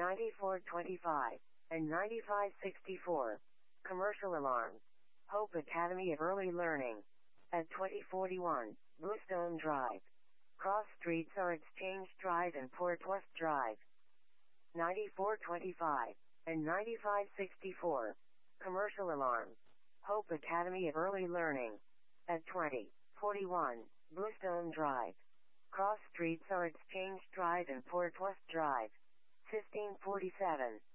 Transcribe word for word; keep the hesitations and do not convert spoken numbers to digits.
ninety-four twenty-five, and ninety-five sixty-four. Commercial alarms. Hope Academy of Early Learning. At twenty forty-one, Bluestone Drive. Cross streets are Exchange Drive and Port West Drive. ninety-four twenty-five, and ninety-five sixty-four. Commercial alarms. Hope Academy of Early Learning. At twenty forty-one, Bluestone Drive. Cross streets are Exchange Drive and Port West Drive. fifteen forty-seven,